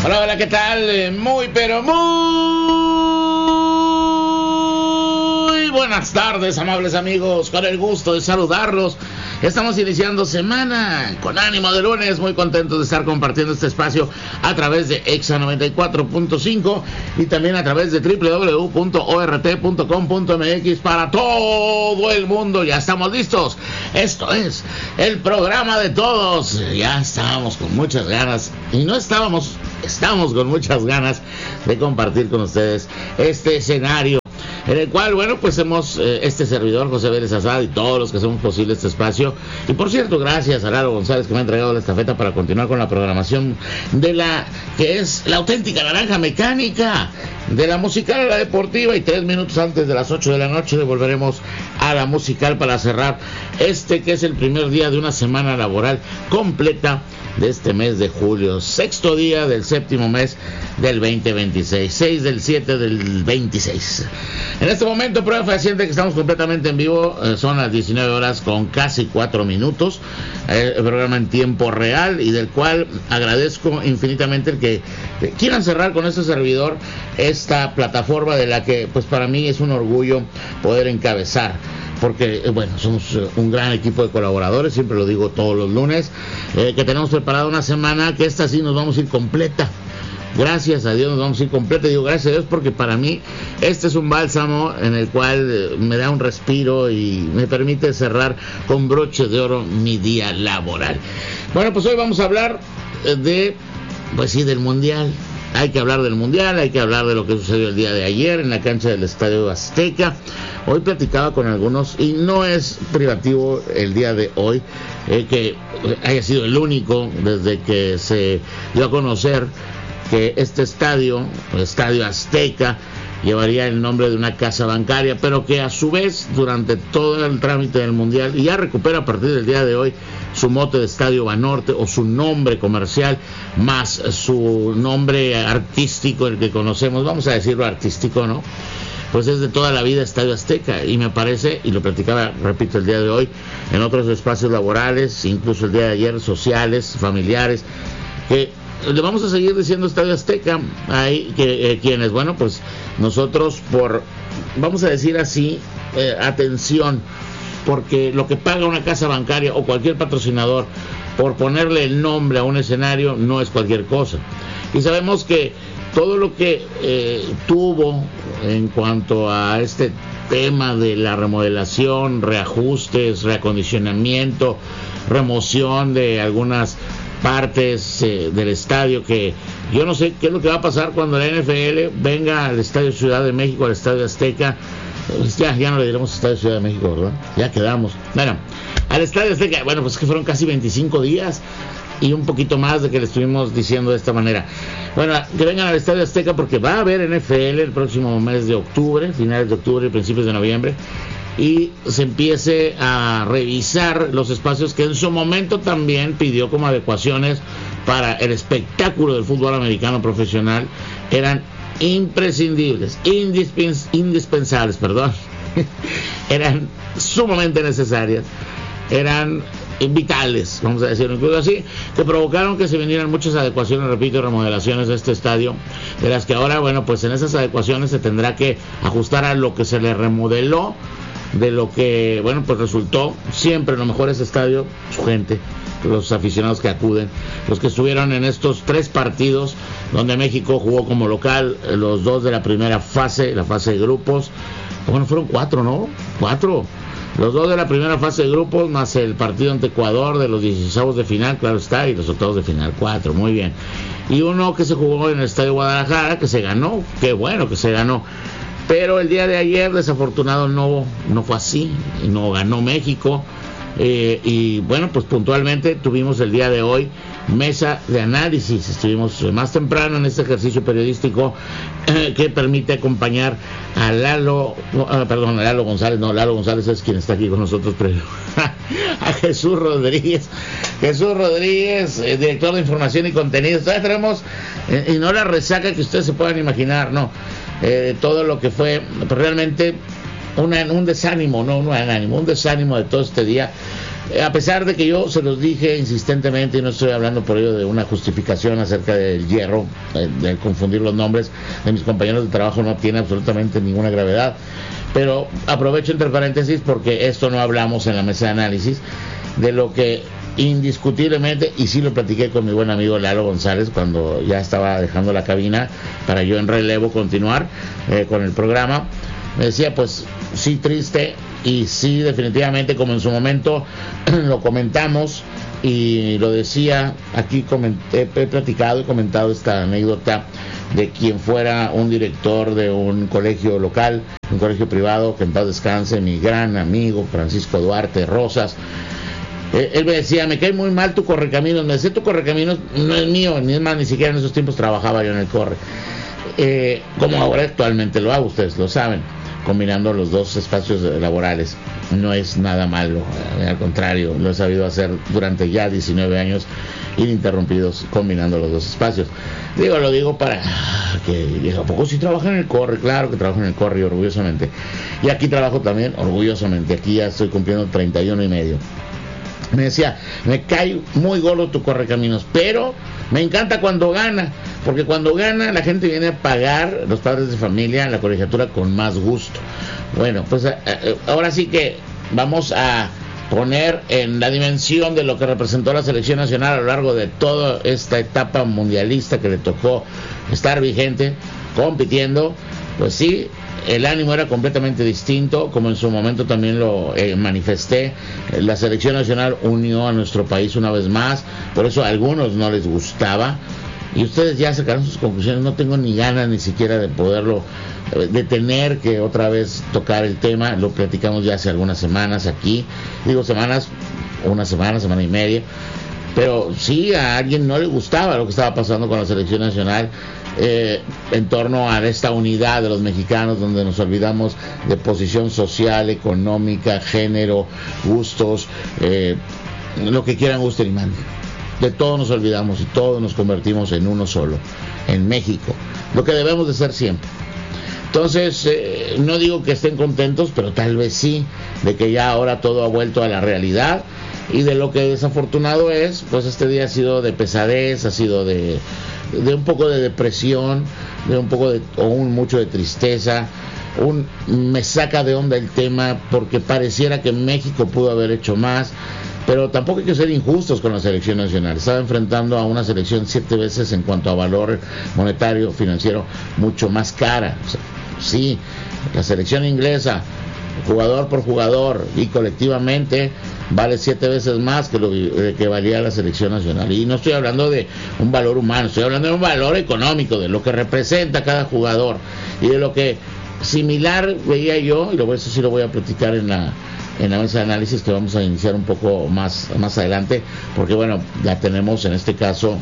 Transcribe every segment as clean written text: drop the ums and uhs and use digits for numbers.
Hola, hola, ¿qué tal? Muy, pero muy buenas tardes, amables amigos. Con el gusto de saludarlos. Estamos iniciando semana con ánimo de lunes, muy contentos de estar compartiendo este espacio a través de Exa 94.5 y también a través de www.ort.com.mx para todo el mundo. Ya estamos listos. Esto es el programa de todos. Ya estábamos con muchas ganas y estamos con muchas ganas de compartir con ustedes este escenario en el cual, bueno, pues hemos, este servidor, José Vélez Azad, y todos los que hacemos posible este espacio. Y por cierto, gracias a Lalo González, que me ha entregado la estafeta para continuar con la programación de la que es la auténtica naranja mecánica, de la musical a la deportiva. Y 3 minutos antes de las 8 de la noche volveremos a la musical para cerrar este que es el primer día de una semana laboral completa de este mes de julio, sexto día del séptimo mes del 2026, 6 del 7 del 26. En este momento, prueba fehaciente que estamos completamente en vivo, son las 19 horas con casi 4 minutos, el programa en tiempo real, y del cual agradezco infinitamente el que quieran cerrar con este servidor esta plataforma de la que, pues para mí es un orgullo poder encabezar. Porque, bueno, somos un gran equipo de colaboradores, siempre lo digo todos los lunes, que tenemos preparada una semana que esta sí nos vamos a ir completa. Gracias a Dios nos vamos a ir completa. Digo gracias a Dios porque para mí este es un bálsamo en el cual me da un respiro y me permite cerrar con broche de oro mi día laboral. Bueno, pues hoy vamos a hablar del Mundial. Hay que hablar del Mundial, hay que hablar de lo que sucedió el día de ayer en la cancha del Estadio Azteca. Hoy platicaba con algunos, y no es privativo el día de hoy, que haya sido el único desde que se dio a conocer que este estadio, el Estadio Azteca, llevaría el nombre de una casa bancaria, pero que a su vez, durante todo el trámite del Mundial, y ya recupera a partir del día de hoy su mote de Estadio Banorte, o su nombre comercial, más su nombre artístico, el que conocemos, vamos a decirlo artístico, ¿no? Pues es de toda la vida Estadio Azteca, y me parece, y lo platicaba, repito, el día de hoy, en otros espacios laborales, incluso el día de ayer, sociales, familiares, que le vamos a seguir diciendo Estadio Azteca. Hay quienes, bueno, pues nosotros vamos a decir así, atención, porque lo que paga una casa bancaria o cualquier patrocinador por ponerle el nombre a un escenario no es cualquier cosa. Y sabemos que todo lo que tuvo en cuanto a este tema de la remodelación, reajustes, reacondicionamiento, remoción de algunas partes del estadio, que yo no sé qué es lo que va a pasar cuando la NFL venga al Estadio Ciudad de México, al Estadio Azteca. Pues ya no le diremos Estadio Ciudad de México, ¿verdad? Ya quedamos. Bueno, al Estadio Azteca, bueno, pues es que fueron casi 25 días y un poquito más de que le estuvimos diciendo de esta manera. Bueno, que vengan al Estadio Azteca porque va a haber NFL el próximo mes de octubre, finales de octubre y principios de noviembre, y se empiece a revisar los espacios que en su momento también pidió como adecuaciones para el espectáculo del fútbol americano profesional. Eran imprescindibles, indispensables, eran sumamente necesarias, eran vitales, vamos a decirlo incluso así, que provocaron que se vinieran muchas adecuaciones, repito, y remodelaciones de este estadio, de las que ahora, bueno, pues en esas adecuaciones se tendrá que ajustar a lo que se le remodeló, de lo que, bueno, pues resultó siempre lo mejor ese estadio, su gente, los aficionados que acuden, los que estuvieron en estos 3 partidos donde México jugó como local, los 2 de la primera fase, la fase de grupos, bueno, fueron 4, ¿no? 4. Los 2 de la primera fase de grupos, más el partido ante Ecuador de los 16avos de final, claro está, y los octavos de final, 4, muy bien. Y uno que se jugó en el Estadio Guadalajara, que se ganó, qué bueno que se ganó. Pero el día de ayer, desafortunado, no fue así, no ganó México. Y bueno, pues puntualmente tuvimos el día de hoy mesa de análisis. Estuvimos más temprano en este ejercicio periodístico que permite acompañar a Lalo González es quien está aquí con nosotros, pero a Jesús Rodríguez, director de información y contenidos. Todavía tenemos, y no la resaca que ustedes se puedan imaginar, no, todo lo que fue realmente un desánimo, un desánimo de todo este día. A pesar de que yo se los dije insistentemente, y no estoy hablando por ello de una justificación acerca del hierro, de confundir los nombres de mis compañeros de trabajo no tiene absolutamente ninguna gravedad, pero aprovecho entre paréntesis porque esto no hablamos en la mesa de análisis, de lo que indiscutiblemente, y sí lo platiqué con mi buen amigo Lalo González cuando ya estaba dejando la cabina para yo en relevo continuar con el programa. Me decía, pues sí, triste, y sí, definitivamente, como en su momento lo comentamos y lo decía aquí, he platicado y comentado esta anécdota de quien fuera un director de un colegio local, un colegio privado, que en paz descanse, mi gran amigo Francisco Duarte Rosas. Él me decía, me cae muy mal tu correcaminos. Me decía, tu correcaminos no es mío, ni es más, ni siquiera en esos tiempos trabajaba yo en el corre, como ahora actualmente lo hago, ustedes lo saben, combinando los dos espacios laborales. No es nada malo, al contrario, lo he sabido hacer durante ya 19 años ininterrumpidos, combinando los dos espacios. Lo digo para que ¿a poco sí trabaja en el corre? Claro que trabajo en el corre, orgullosamente. Y aquí trabajo también orgullosamente. Aquí ya estoy cumpliendo 31 y medio. Me decía, me cae muy gordo tu correcaminos, pero me encanta cuando gana, porque cuando gana la gente viene a pagar, los padres de familia, la colegiatura con más gusto. Bueno, pues ahora sí que vamos a poner en la dimensión de lo que representó la selección nacional a lo largo de toda esta etapa mundialista que le tocó estar vigente, compitiendo. Pues sí, el ánimo era completamente distinto, como en su momento también lo manifesté. La selección nacional unió a nuestro país una vez más, por eso a algunos no les gustaba, y ustedes ya sacaron sus conclusiones. No tengo ni ganas ni siquiera de poderlo, de tener que otra vez tocar el tema. Lo platicamos ya hace algunas semanas aquí, digo semanas, una semana, semana y media, pero sí, a alguien no le gustaba lo que estaba pasando con la selección nacional, en torno a esta unidad de los mexicanos, donde nos olvidamos de posición social, económica, género, gustos, lo que quieran, gusten y manden. De todo nos olvidamos y todos nos convertimos en uno solo, en México, lo que debemos de ser siempre. Entonces, no digo que estén contentos, pero tal vez sí, de que ya ahora todo ha vuelto a la realidad. Y de lo que desafortunado es, pues este día ha sido de pesadez, ha sido de un poco de depresión, de un poco de, o un mucho de tristeza. Me saca de onda el tema, porque pareciera que México pudo haber hecho más, pero tampoco hay que ser injustos con la selección nacional. Estaba enfrentando a una selección 7 veces en cuanto a valor monetario, financiero, mucho más cara. O sea, sí, la selección inglesa, jugador por jugador y colectivamente, vale 7 veces más que lo que valía la selección nacional. Y no estoy hablando de un valor humano, estoy hablando de un valor económico, de lo que representa cada jugador y de lo que similar veía yo, y eso sí lo voy a platicar en la mesa de análisis que vamos a iniciar un poco más adelante, porque bueno, la tenemos en este caso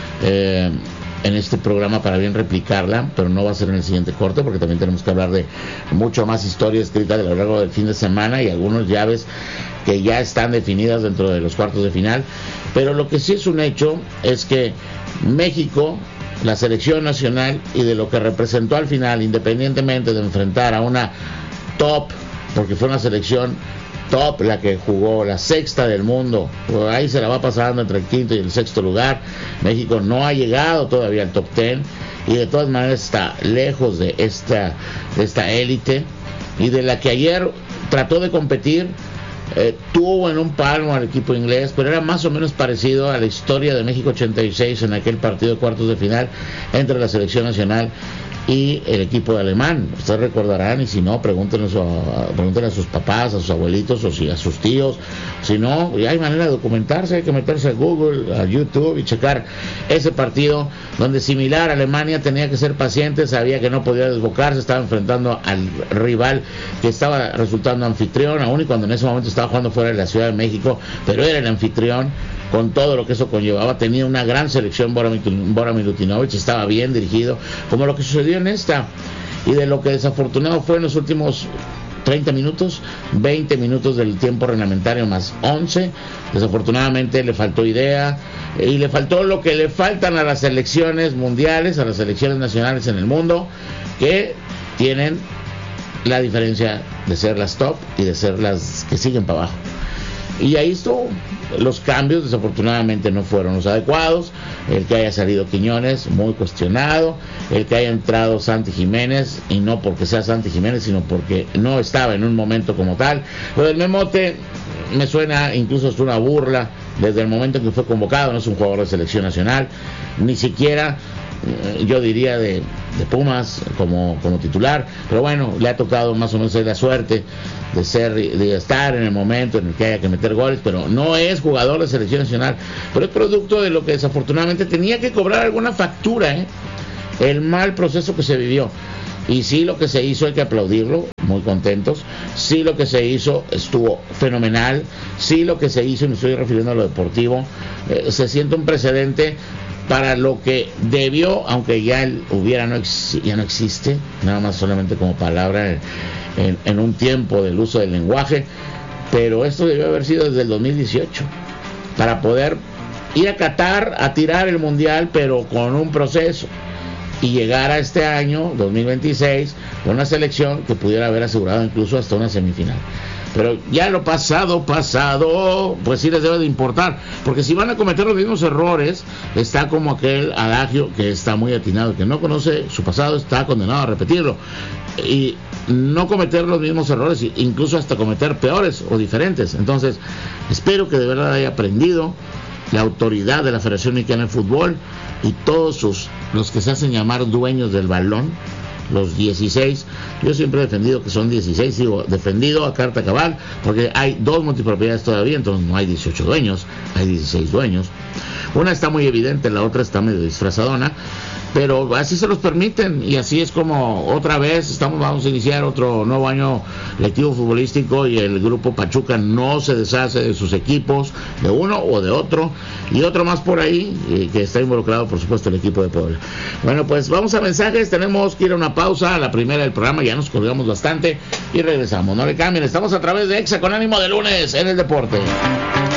en este programa para bien replicarla, pero no va a ser en el siguiente corte, porque también tenemos que hablar de mucho más historia escrita a lo largo del fin de semana y algunas llaves que ya están definidas dentro de los cuartos de final. Pero lo que sí es un hecho es que México, la selección nacional, y de lo que representó al final, independientemente de enfrentar a una top, porque fue una selección top la que jugó, la sexta del mundo, por ahí se la va pasando entre el quinto y el sexto lugar. México no ha llegado todavía al top 10 y de todas maneras está lejos de esta élite, y de la que ayer trató de competir. Tuvo en un palmo al equipo inglés, pero era más o menos parecido a la historia de México 86 en aquel partido de cuartos de final entre la selección nacional y el equipo de alemán. Ustedes recordarán, y si no, pregúntenle a sus papás, a sus abuelitos, o si a sus tíos. Si no, ya hay manera de documentarse, hay que meterse a Google, a YouTube y checar ese partido, donde similar a Alemania tenía que ser paciente, sabía que no podía desbocarse, estaba enfrentando al rival que estaba resultando anfitrión, aún y cuando en ese momento estaba jugando fuera de la Ciudad de México, pero era el anfitrión, con todo lo que eso conllevaba. Tenía una gran selección Bora Milutinovic, estaba bien dirigido, como lo que sucedió en esta, y de lo que desafortunado fue en los últimos 30 minutos, 20 minutos del tiempo reglamentario más 11, desafortunadamente le faltó idea, y le faltó lo que le faltan a las selecciones mundiales, a las selecciones nacionales en el mundo, que tienen la diferencia de ser las top y de ser las que siguen para abajo. y ahí estuvo. Los cambios desafortunadamente no fueron los adecuados. El que haya salido Quiñones, muy cuestionado. El que haya entrado Santi Jiménez, y no porque sea Santi Jiménez, sino porque no estaba en un momento como tal. Lo del Memote me suena incluso hasta una burla desde el momento en que fue convocado. No es un jugador de selección nacional, ni siquiera yo diría de Pumas como titular, pero bueno, le ha tocado más o menos la suerte de estar en el momento en el que haya que meter goles, pero no es jugador de selección nacional, pero es producto de lo que desafortunadamente tenía que cobrar alguna factura, el mal proceso que se vivió. Y sí, lo que se hizo hay que aplaudirlo, muy contentos. Sí, lo que se hizo estuvo fenomenal. Sí, lo que se hizo, y me estoy refiriendo a lo deportivo, se siente un precedente para lo que debió, aunque ya el hubiera ya no existe, nada más solamente como palabra en un tiempo del uso del lenguaje, pero esto debió haber sido desde el 2018, para poder ir a Qatar a tirar el mundial, pero con un proceso, y llegar a este año 2026 con una selección que pudiera haber asegurado incluso hasta una semifinal. Pero ya lo pasado, pues sí les debe de importar, porque si van a cometer los mismos errores, está como aquel adagio que está muy atinado: que no conoce su pasado está condenado a repetirlo. Y no cometer los mismos errores, incluso hasta cometer peores o diferentes. Entonces, espero que de verdad haya aprendido la autoridad de la Federación Mexicana de Fútbol y todos los que se hacen llamar dueños del balón, los 16, yo siempre he defendido que son 16, digo, defendido a carta cabal, porque hay 2 multipropiedades todavía, entonces no hay 18 dueños, hay 16 dueños. Una está muy evidente, la otra está medio disfrazadona, pero así se los permiten, y así es como otra vez vamos a iniciar otro nuevo año lectivo futbolístico, y el grupo Pachuca no se deshace de sus equipos, de uno o de otro, y otro más por ahí, que está involucrado por supuesto el equipo de Puebla. Bueno, pues vamos a mensajes, tenemos que ir a una pausa, a la primera del programa, ya nos colgamos bastante y regresamos, no le cambien, estamos a través de Exa con ánimo de lunes en el deporte.